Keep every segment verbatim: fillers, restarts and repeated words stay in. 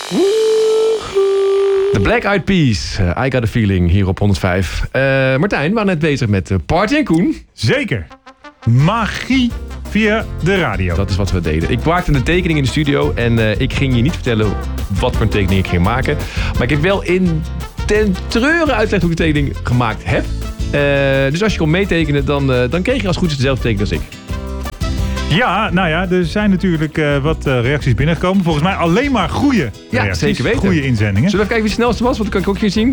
The Black Eyed Peas, uh, I Got a Feeling, hier op honderdvijf. Uh, Martijn, we waren net bezig met uh, Party en Koen. Zeker. Magie via de radio. Dat is wat we deden. Ik maakte een tekening in de studio en uh, ik ging je niet vertellen wat voor een tekening ik ging maken. Maar ik heb wel in ten treuren uitgelegd hoe ik de tekening gemaakt heb. Uh, dus als je kon meetekenen, dan, uh, dan kreeg je als goed is dezelfde tekening als ik. Ja, nou ja, er zijn natuurlijk uh, wat uh, reacties binnengekomen. Volgens mij alleen maar goede ja, reacties. Zeker weten. Goede inzendingen. Zullen we even kijken wie het snelste was? Want dat kan ik ook hier zien.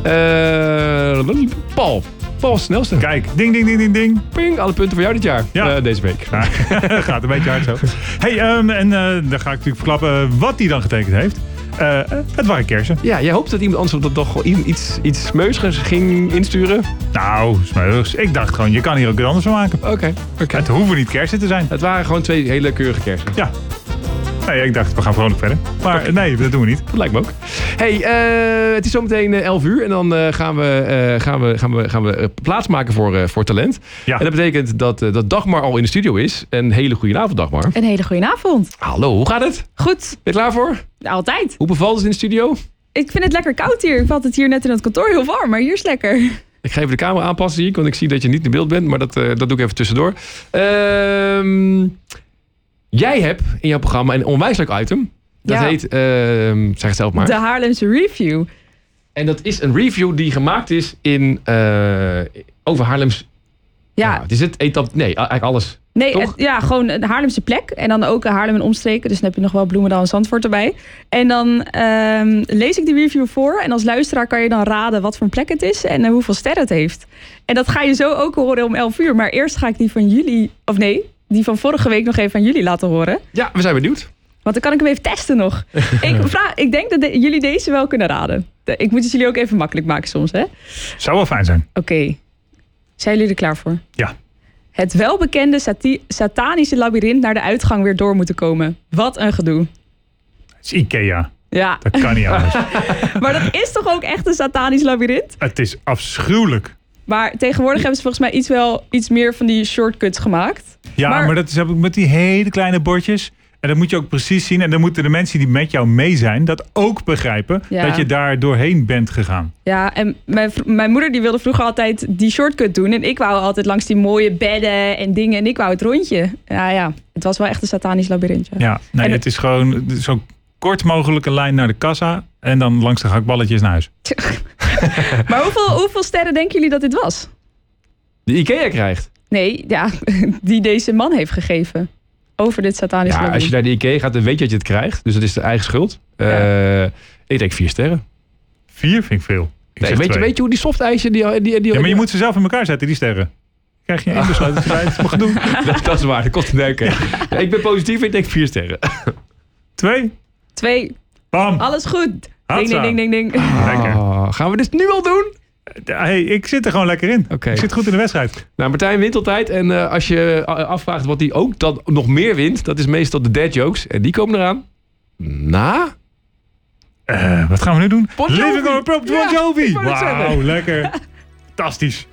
Uh, Paul. Paul is het snelste. Kijk, ding, ding, ding, ding, ding. Ping, alle punten voor jou dit jaar. Ja. Uh, deze week. Ja, gaat een beetje hard zo. Hey, um, en uh, dan ga ik natuurlijk verklappen wat hij dan getekend heeft. Uh, het waren kersen. Ja, jij hoopt dat iemand anders dat toch iets, iets smeusgers ging insturen? Nou, smeuigs. Ik dacht gewoon, je kan hier ook wat anders van maken. Oké. Okay, okay. Het hoeven niet kersen te zijn. Het waren gewoon twee hele keurige kersen. Ja. Nee, ik dacht, we gaan vrolijk verder. Maar okay. nee, dat doen we niet. Dat lijkt me ook. Hey, uh, het is zometeen elf uur en dan uh, gaan we, uh, gaan we, gaan we, gaan we plaatsmaken voor, uh, voor talent. Ja. En dat betekent dat, uh, dat Dagmar al in de studio is. Een hele goede avond, Dagmar. Een hele goede avond. Hallo, hoe gaat het? Goed. Ben je klaar voor? Altijd. Hoe bevalt het in de studio? Ik vind het lekker koud hier. Ik vond het hier net in het kantoor heel warm, maar hier is lekker. Ik ga even de camera aanpassen, zie ik, want ik zie dat je niet in beeld bent. Maar dat, uh, dat doe ik even tussendoor. Uh, jij hebt in jouw programma een onwijs leuk item. Dat ja. heet, uh, zeg het zelf maar. De Haarlemse Review. En dat is een review die gemaakt is in, uh, over Haarlems... Ja. ja. Is het etap? Nee, eigenlijk alles. Nee, het, ja, gewoon een Haarlemse plek. En dan ook Haarlem en omstreken. Dus dan heb je nog wel Bloemendaal en Zandvoort erbij. En dan um, lees ik die review voor. En als luisteraar kan je dan raden wat voor een plek het is. En uh, hoeveel sterren het heeft. En dat ga je zo ook horen om elf uur. Maar eerst ga ik die van jullie... Of nee, die van vorige week nog even aan jullie laten horen. Ja, we zijn benieuwd. Want dan kan ik hem even testen nog. ik, vraag, ik denk dat de, jullie deze wel kunnen raden. De, ik moet het jullie ook even makkelijk maken soms, hè? Zou wel fijn zijn. Oké. Okay. Zijn jullie er klaar voor? Ja. Het welbekende sati- satanische labyrint naar de uitgang weer door moeten komen. Wat een gedoe. Het is Ikea. Ja. Dat kan niet anders. Maar dat is toch ook echt een satanisch labyrint? Het is afschuwelijk. Maar tegenwoordig hebben ze volgens mij iets, wel, iets meer van die shortcuts gemaakt. Ja, maar, maar dat is ook met die hele kleine bordjes. En dat moet je ook precies zien. En dan moeten de mensen die met jou mee zijn dat ook begrijpen. Ja. Dat je daar doorheen bent gegaan. Ja, en mijn, mijn moeder die wilde vroeger altijd die shortcut doen. En ik wou altijd langs die mooie bedden en dingen. En ik wou het rondje. Ja, ja. Het was wel echt een satanisch labyrintje. Ja, nee, en het is gewoon zo kort mogelijke lijn naar de kassa. En dan langs de gehaktballetjes naar huis. Maar hoeveel, hoeveel sterren denken jullie dat dit was? Die Ikea krijgt? Nee, ja, die deze man heeft gegeven. Over dit satanische ja, labyrint. Als je naar de Ikea gaat, dan weet je dat je het krijgt. Dus dat is de eigen schuld. Ja. Uh, ik denk vier sterren. Vier vind ik veel. Ik nee, weet, je, weet je hoe die softijsje... Die, die, die, ja, maar je moet ze zelf in elkaar zetten, die sterren. Krijg je één besluit dat je het mag doen. dat, dat is waar, dat kost een denken. Ja. Ja, ik ben positief, ik denk vier sterren. Twee. Twee. Bam. Alles goed. Ding, ding, ding, ding, ding. Oh, lekker. Gaan we dit nu al doen? Hey, ik zit er gewoon lekker in. Okay. Ik zit goed in de wedstrijd. Nou, Martijn wint altijd. En uh, als je afvraagt wat hij ook dan nog meer wint, dat is meestal de dad jokes. En die komen eraan. Na? Uh, wat gaan we nu doen? Bon Jovi. Living on a Prop, Bon Jovi. Ja, wauw, lekker. Fantastisch.